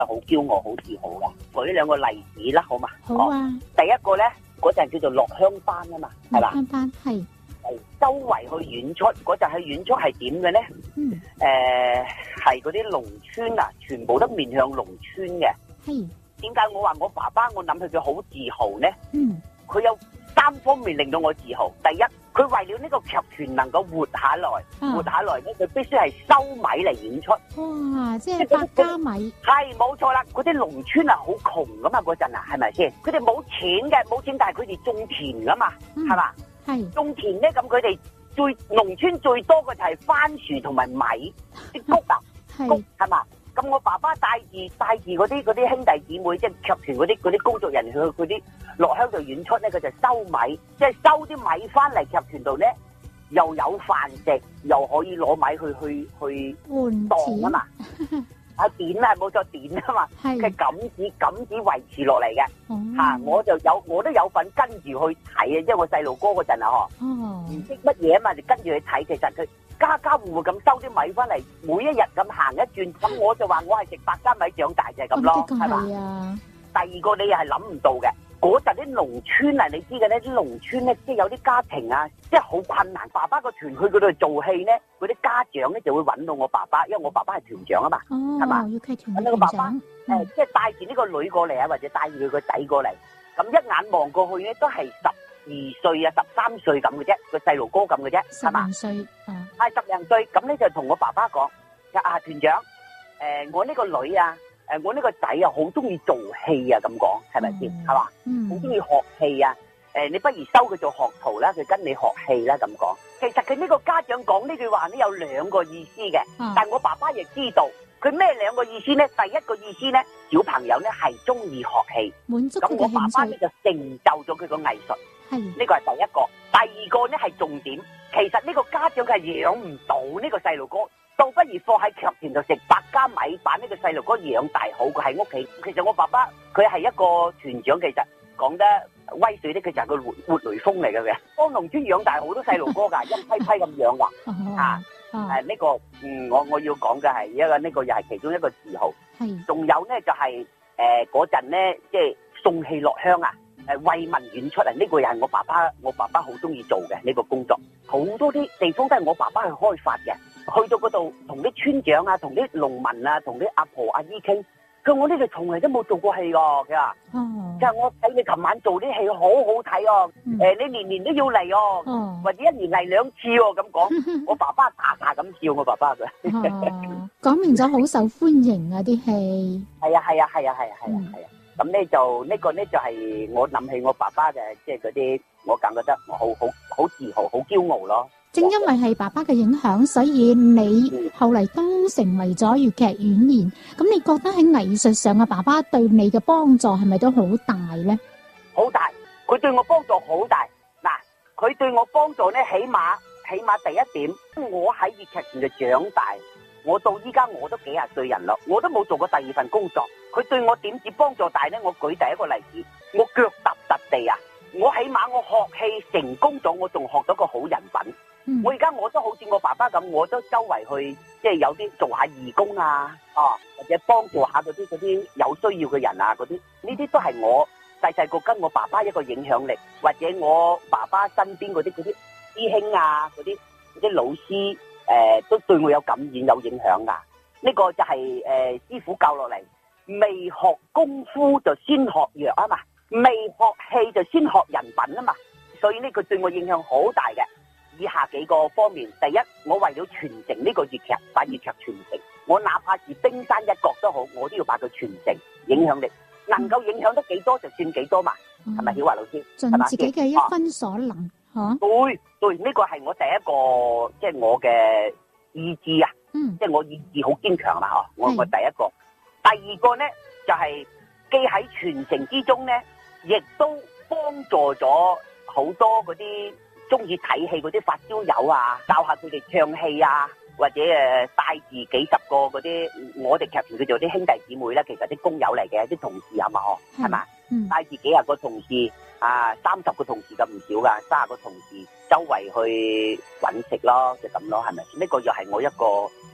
好驕傲、好自豪嘅。舉兩個例子啦，好嘛？ 好啊。 第一個咧，嗰陣叫做落鄉班啊嘛，係嘛？ 落鄉班係周圍去演出，嗰陣去演出係點嘅咧？係嗰啲農村啊，全部都面向農村嘅。 係點解我話我爸爸，我諗佢好自豪咧？佢有3方面令到我自豪。第一，佢為了呢個劇團能夠活下來咧，佢必須係收米嚟演出。 哇！即係百家米。 係冇錯啦，嗰啲農村啊好窮噶嘛，嗰陣啊係咪先？佢哋冇錢，但係佢哋種田噶嘛，係嘛？係種田咧，咁佢哋農村最多嘅就係番薯同埋米啲穀啊，穀係嘛？咁我爸爸帶住嗰啲兄弟姊妹，即係劇團嗰啲工作人員去嗰啲落鄉度演出咧，佢就收米，即係收啲米翻嚟劇團度咧，又有飯食，又可以攞米去當啊嘛。啊點啊，冇錯點啊嘛，佢咁子維持落嚟嘅嚇，我都有份跟住去睇啊，因為我細路哥嗰陣啊唔識乜嘢啊嘛，就跟住去睇，其實佢家家戶戶咁收啲米翻嚟，每一日咁行一轉，咁我就話我係食百家米長大就係咁咯，係嘛？第二個你又係諗唔到嘅。嗰陣啲農村啊，你知嘅咧，啲農村咧，即係有啲家庭啊，即係好困難。爸爸個團去嗰度做戲咧，嗰啲家長咧就會揾到我爸爸，因為我爸爸係團長啊嘛，係嘛？要劇團嘅團長，即係帶住呢個女過嚟啊，或者帶住佢個仔過嚟，咁一眼望過去咧，都係12歲啊、13歲咁嘅啫，個細路哥咁嘅啫，係嘛？10歲係10零歲，咁咧就同我爸爸講：啊團長，我呢個女啊。我呢個仔啊，好中意做戲啊，咁講係咪先？係嘛？好中意學戲啊！你不如收佢做學徒啦，佢跟你學戲啦，咁講。其實佢呢個家長講呢句話呢，有2個意思嘅，但我爸爸亦知道佢咩2個意思呢？第一個意思呢，小朋友呢係中意學戲，滿足佢嘅興趣。咁我爸爸呢就成就咗佢個藝術，呢個係第一個。第二個呢係重點，其實呢個家長佢係養唔到呢個細路哥。倒不如放喺劇團度食百家米，把呢個細路哥養大好過喺屋企。其實我爸爸佢係一個團長，其實講得威水啲，佢就係個活雷鋒嚟嘅。幫農村養大好多細路哥㗎，一批批咁養㗎。呢個我要講嘅係一個呢個又係其中一個自豪。仲有呢就係嗰陣呢，即係送戲落鄉啊，慰問演出啊，呢個又係我爸爸好中意做嘅呢個工作。好多啲地方都係我爸爸去開發嘅。去到嗰度同啲村長啊，同啲農民啊，同啲阿婆阿姨傾，佢我呢度從嚟都冇做過戲㗎，佢話，就係我睇你琴晚做啲戲好好睇哦，你年年都要嚟哦，或者1年嚟2次哦，咁講，我爸爸大大咁笑我爸爸嘅， 講明咗好受歡迎啊啲戲， 係啊，咁呢就呢個呢就係我諗起我爸爸嘅，即係嗰啲，我感覺得我好自豪，好驕傲咯。 正因為係爸爸嘅影響，所以你後嚟都成為咗粵劇演員。咁你覺得喺藝術上嘅爸爸對你嘅幫助係咪都好大呢？ 好大，佢對我幫助好大。嗱，佢對我幫助呢，起碼第一點，我喺粵劇團就長大，我到依家我都幾廿歲人啦，我都冇做過第2份工作。佢對我點止幫助大呢？我舉第一個例子，我腳踏實地啊！我起碼我學戲成功咗，我仲學到個好人品。我而家我都好似我爸爸咁，我都周圍去，即係有啲做下義工啊，或者幫助下嗰啲有需要嘅人啊，嗰啲呢啲都係我細個跟我爸爸一個影響力，或者我爸爸身邊嗰啲師兄啊，嗰啲老師都對我有感染有影響噶。呢個就係師傅教落嚟，未學功夫就先學藥啊嘛，未學戲就先學人品啊嘛，所以呢個對我影響好大嘅。以下幾個方面，第一，我為咗傳承呢個粵劇，把粵劇傳承，我哪怕是冰山一角都好，我都要把佢傳承，影響力能夠影響得幾多就算幾多嘛，係咪曉華老師？ 盡自己嘅一分所能，嚇。 對，呢個係我第一個，即係我嘅意志啊，即係我意志好堅強啦，嗬，我第一個。第二個呢，就係既喺傳承之中呢，亦都幫助咗好多嗰啲中意睇戲嗰啲發燒友啊，教下佢哋唱戲啊，或者帶住幾十個嗰啲我哋劇團叫做啲兄弟姊妹咧，其實啲工友嚟嘅，啲同事係嘛，係嘛，帶住幾廿個同事啊，30個同事咁唔少噶，30個同事周圍去揾食咯，就咁咯，係咪？呢個又係我一個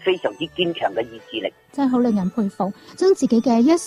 非常之堅強嘅意志力， 真係好令人佩服，將自己嘅一